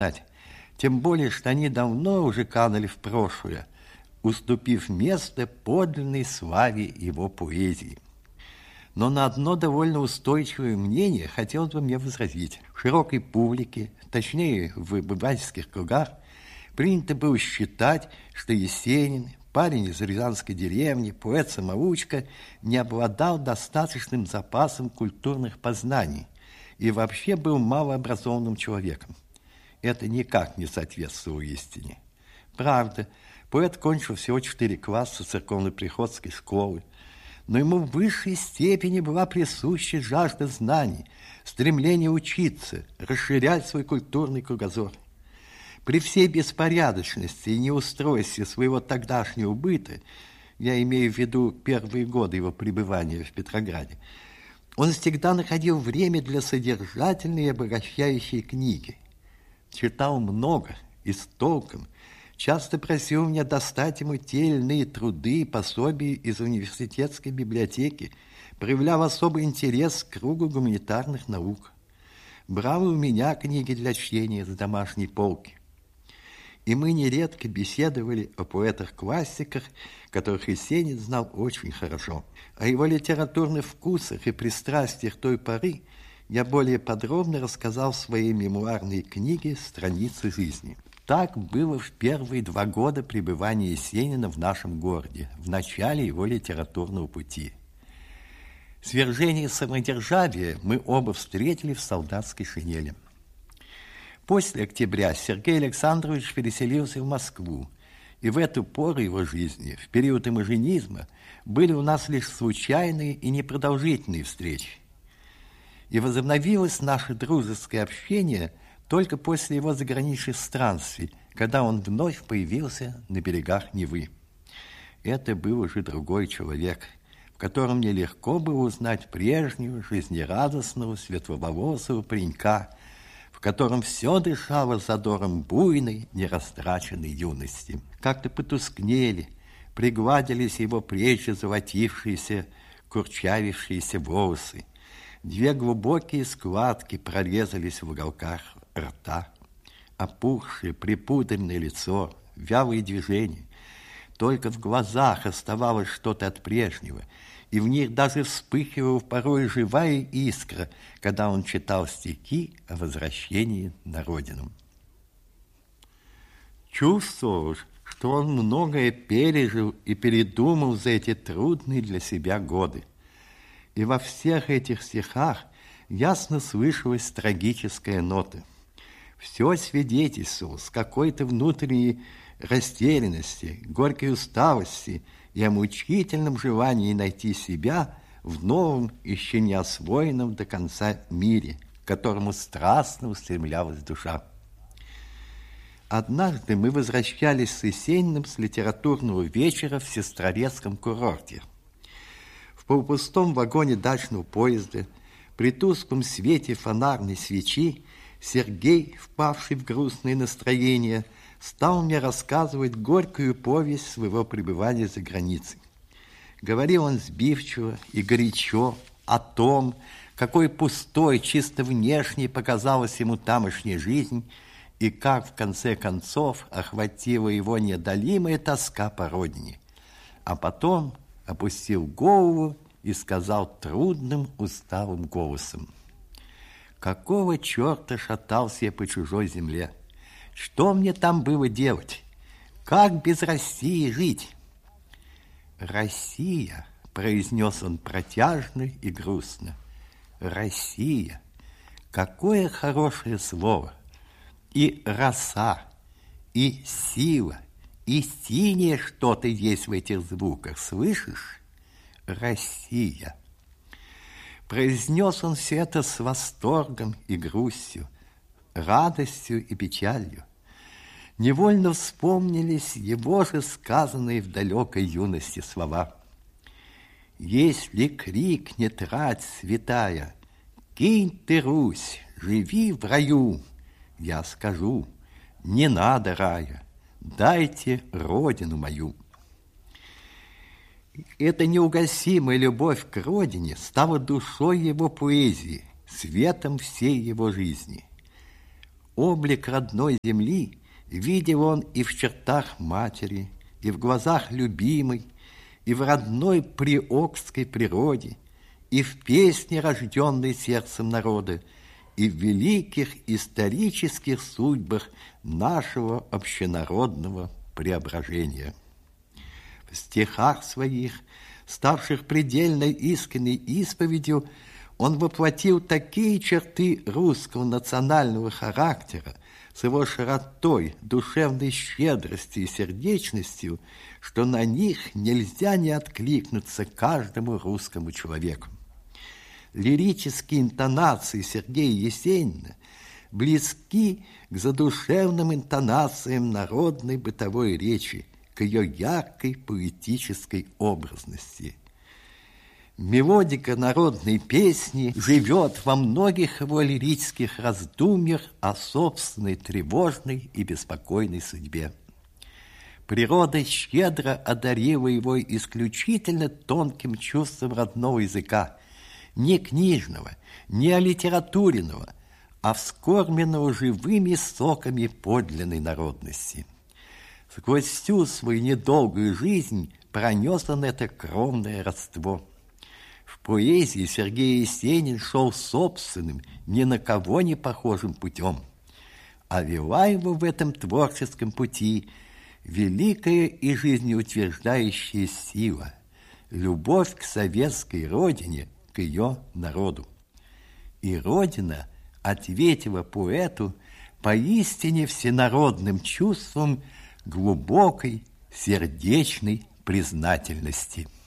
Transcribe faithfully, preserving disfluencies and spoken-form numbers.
Тем более, что они давно уже канули в прошлое, уступив место подлинной славе его поэзии. Но на одно довольно устойчивое мнение хотелось бы мне возразить. В широкой публике, точнее в обывательских кругах, принято было считать, что Есенин, парень из рязанской деревни, поэт-самоучка, не обладал достаточным запасом культурных познаний и вообще был малообразованным человеком. Это никак не соответствовало истине. Правда, поэт кончил всего четыре класса церковно-приходской школы, но ему в высшей степени была присуща жажда знаний, стремление учиться, расширять свой культурный кругозор. При всей беспорядочности и неустройстве своего тогдашнего быта, я имею в виду первые годы его пребывания в Петрограде, он всегда находил время для содержательной и обогащающей книги. Читал много и с толком, часто просил меня достать ему те или иные труды и пособия из университетской библиотеки, проявлял особый интерес к кругу гуманитарных наук. Брал у меня книги для чтения с домашней полки. И мы нередко беседовали о поэтах-классиках, которых Есенин знал очень хорошо. О его литературных вкусах и пристрастиях той поры я более подробно рассказал в своей мемуарной книге «Страницы жизни». Так было в первые два года пребывания Есенина в нашем городе, в начале его литературного пути. Свержение самодержавия мы оба встретили в солдатской шинели. После октября Сергей Александрович переселился в Москву, и в эту пору его жизни, в период имажинизма, были у нас лишь случайные и непродолжительные встречи. И возобновилось наше дружеское общение только после его заграничных странствий, когда он вновь появился на берегах Невы. Это был уже другой человек, в котором мне легко было узнать прежнего, жизнерадостного, светловолосого паренька, в котором все дышало задором буйной, нерастраченной юности. Как-то потускнели, пригладились его прежде золотившиеся, курчавившиеся волосы. Две глубокие складки прорезались в уголках рта, опухшее, припудренное лицо, вялые движения. Только в глазах оставалось что-то от прежнего, и в них даже вспыхивала порой живая искра, когда он читал стихи о возвращении на родину. Чувствовал, что он многое пережил и передумал за эти трудные для себя годы. И во всех этих стихах ясно слышалась трагическая нота. Все свидетельствовало с какой-то внутренней растерянности, горькой усталости и о мучительном желании найти себя в новом, еще не освоенном до конца мире, к которому страстно устремлялась душа. Однажды мы возвращались с Есениным с литературного вечера в Сестрорецком курорте. В полупустом вагоне дачного поезда, при тусклом свете фонарной свечи, Сергей, впавший в грустное настроение, стал мне рассказывать горькую повесть своего пребывания за границей. Говорил он сбивчиво и горячо о том, какой пустой, чисто внешней показалась ему тамошняя жизнь, и как, в конце концов, охватила его неодолимая тоска по родине. А потом опустил голову и сказал трудным, усталым голосом: «Какого черта шатался я по чужой земле? Что мне там было делать? Как без России жить?» «Россия», — произнес он протяжно и грустно, — «Россия, какое хорошее слово! И роса, и сила, и синее что-то есть в этих звуках, слышишь? Россия». Произнес он все это с восторгом и грустью, радостью и печалью. Невольно вспомнились его же сказанные в далекой юности слова: «Если крикнет рать святая, кинь ты, Русь, живи в раю, я скажу: не надо рая, дайте родину мою». Эта неугасимая любовь к родине стала душой его поэзии, светом всей его жизни. Облик родной земли видел он и в чертах матери, и в глазах любимой, и в родной приокской природе, и в песне, рожденной сердцем народа, и в великих исторических судьбах нашего общенародного преображения. В стихах своих, ставших предельной искренней исповедью, он воплотил такие черты русского национального характера с его широтой, душевной щедростью и сердечностью, что на них нельзя не откликнуться каждому русскому человеку. Лирические интонации Сергея Есенина близки к задушевным интонациям народной бытовой речи, к ее яркой поэтической образности. Мелодика народной песни живет во многих его лирических раздумьях о собственной тревожной и беспокойной судьбе. Природа щедро одарила его исключительно тонким чувством родного языка, не книжного, не алитературенного, а вскормленного живыми соками подлинной народности. Сквозь всю свою недолгую жизнь пронес он это кровное родство. В поэзии Сергей Есенин шел собственным, ни на кого не похожим путем, а вела его в этом творческом пути великая и жизнеутверждающая сила, любовь к советской родине, к ее народу. И Родина ответила поэту поистине всенародным чувством глубокой сердечной признательности.